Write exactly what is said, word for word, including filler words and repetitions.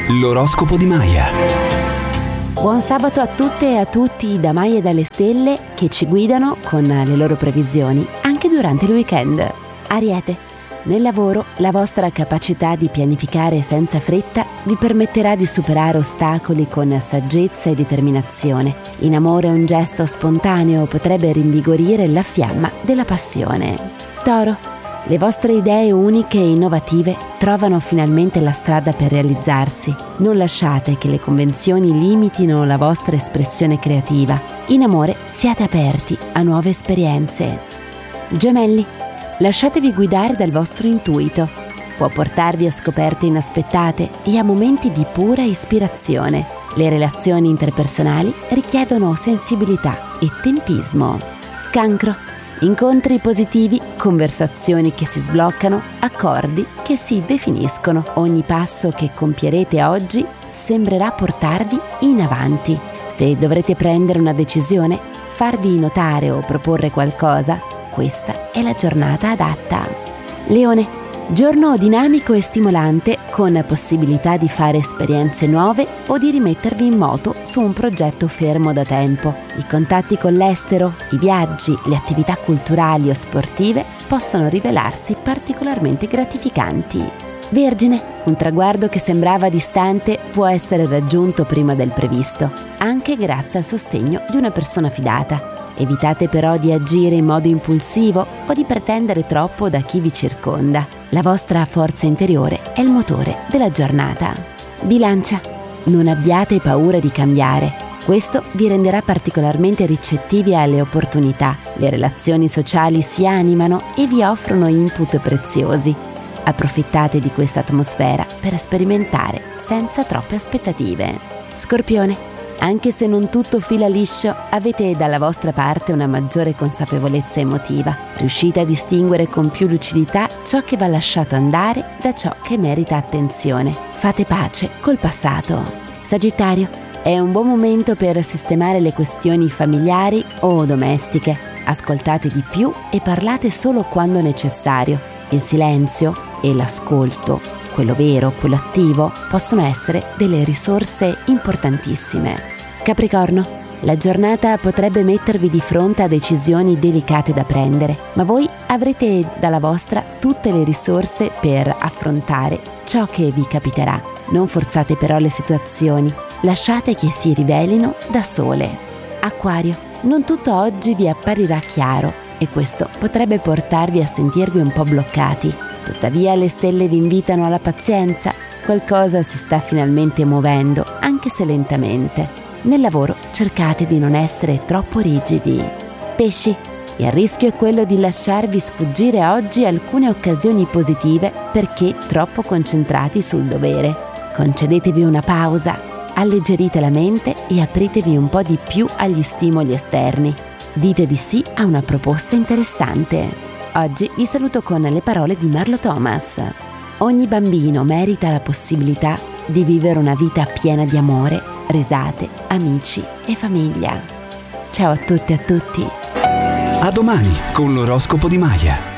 L'oroscopo di Maya. Buon sabato a tutte e a tutti da Maya e dalle stelle che ci guidano con le loro previsioni anche durante il weekend. Ariete, nel lavoro la vostra capacità di pianificare senza fretta vi permetterà di superare ostacoli con saggezza e determinazione. In amore un gesto spontaneo potrebbe rinvigorire la fiamma della passione. Toro, le vostre idee uniche e innovative trovano finalmente la strada per realizzarsi. Non lasciate che le convenzioni limitino la vostra espressione creativa. In amore siate aperti a nuove esperienze. Gemelli, lasciatevi guidare dal vostro intuito. Può portarvi a scoperte inaspettate e a momenti di pura ispirazione. Le relazioni interpersonali richiedono sensibilità e tempismo. Cancro, incontri positivi, conversazioni che si sbloccano, accordi che si definiscono. Ogni passo che compierete oggi sembrerà portarvi in avanti. Se dovrete prendere una decisione, farvi notare o proporre qualcosa, questa è la giornata adatta. Leone, giorno dinamico e stimolante con possibilità di fare esperienze nuove o di rimettervi in moto su un progetto fermo da tempo. I contatti con l'estero, i viaggi, le attività culturali o sportive possono rivelarsi particolarmente gratificanti. Vergine, un traguardo che sembrava distante può essere raggiunto prima del previsto, anche grazie al sostegno di una persona fidata. Evitate però di agire in modo impulsivo o di pretendere troppo da chi vi circonda. La vostra forza interiore è il motore della giornata. Bilancia, non abbiate paura di cambiare. Questo vi renderà particolarmente ricettivi alle opportunità. Le relazioni sociali si animano e vi offrono input preziosi. Approfittate di questa atmosfera per sperimentare senza troppe aspettative. Scorpione, anche se non tutto fila liscio, avete dalla vostra parte una maggiore consapevolezza emotiva. Riuscite a distinguere con più lucidità ciò che va lasciato andare da ciò che merita attenzione. Fate pace col passato. Sagittario, è un buon momento per sistemare le questioni familiari o domestiche. Ascoltate di più e parlate solo quando necessario. Il silenzio e l'ascolto, quello vero, quello attivo, possono essere delle risorse importantissime. Capricorno, la giornata potrebbe mettervi di fronte a decisioni delicate da prendere, ma voi avrete dalla vostra tutte le risorse per affrontare ciò che vi capiterà. Non forzate però le situazioni, lasciate che si rivelino da sole. Acquario, non tutto oggi vi apparirà chiaro e questo potrebbe portarvi a sentirvi un po' bloccati. Tuttavia le stelle vi invitano alla pazienza, qualcosa si sta finalmente muovendo, anche se lentamente. Nel lavoro cercate di non essere troppo rigidi. Pesci, il rischio è quello di lasciarvi sfuggire oggi alcune occasioni positive perché troppo concentrati sul dovere. Concedetevi una pausa, alleggerite la mente e apritevi un po' di più agli stimoli esterni. Dite di sì a una proposta interessante. Oggi vi saluto con le parole di Marlo Thomas. Ogni bambino merita la possibilità di vivere una vita piena di amore, risate, amici e famiglia. Ciao a tutte e a tutti. A domani con l'oroscopo di Maya.